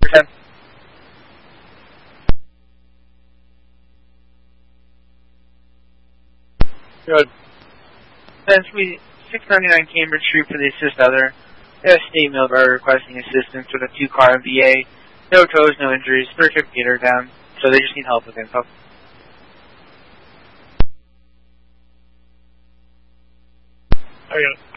10. Good. 699 Cambridge Street for the assist other. They have a state mail bar requesting assistance with a 2-car MVA. No tows, no injuries. 350 are down, so they just need help with info. I got it.